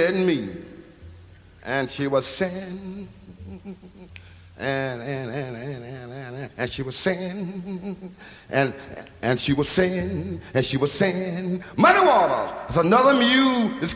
red meat. And she was saying, and she was saying, and she was saying, and she was saying, Muddy Waters, there's another mule is